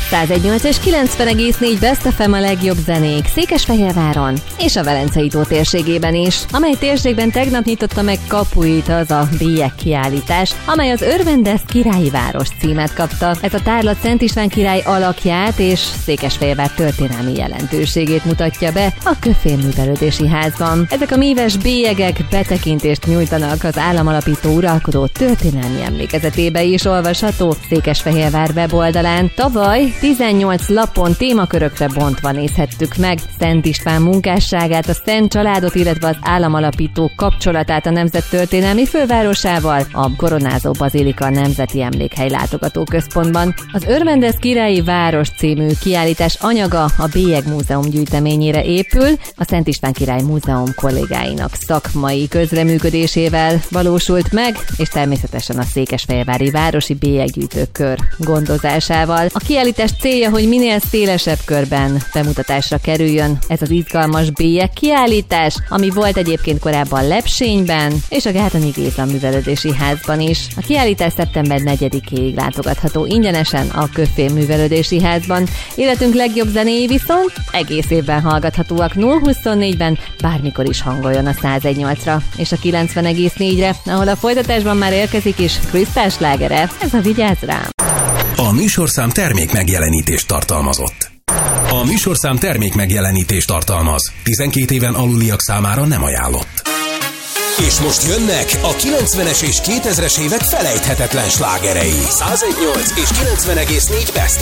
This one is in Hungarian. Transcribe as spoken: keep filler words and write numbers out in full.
százegynyolc és kilencven egész négy Best ef em a legjobb zenék Székesfehérváron és a Velencei tó térségében is, amely térségben tegnap nyitotta meg kapuit az a bélyeg kiállítás, amely az Örvendez királyi város címet kapta. Ez a tárlat Szent István király alakját és Székesfehérvár történelmi jelentőségét mutatja be a Közfilmművelődési Házban. Ezek a míves bélyegek betekintést nyújtanak az államalapító uralkodó történelmi emlékezetébe is olvasható Székesfehérvár weboldalán. Tavaly tizennyolc lapon témakörökre bontva nézhettük meg Szent István munkásságát, a Szent családot, illetve az államalapító kapcsolatát a nemzettörténelmi fővárosával, a Koronázó Bazilika Nemzeti Emlékhely Látogatóközpontban. Az Örvendez királyi város című kiállítás anyaga a Bélyeg Múzeum gyűjteményére épül, a Szent István király múzeum kollégáinak szakmai közreműködésével valósult meg, és természetesen a Székesfehérvári Városi Bélyeggyűjtőkör gondozásával. A kiállítás célja, hogy minél szélesebb körben bemutatásra kerüljön ez az izgalmas bélyeg kiállítás, ami volt egyébként korábban Lepsényben és a Gátoni Géza Művelődési Házban is. A kiállítás szeptember negyedikéig látogatható ingyenesen a Közfilmművelődési Házban. Életünk legjobb zenéi viszont egész évben hallgathatóak nulla huszonnégyben, bármikor is hangoljon a százegynyolcra és a kilencven egész négyre, ahol a folytatásban már érkezik is Krisztál slágere, ez a Vigyázz rám. A műsorszám termék megjelenítést tartalmazott. A műsorszám termék megjelenítést tartalmaz. tizenkét éven aluliak számára nem ajánlott. És most jönnek a kilencvenes és kétezres évek felejthetetlen slágerei. százegynyolc és kilencven egész négy Best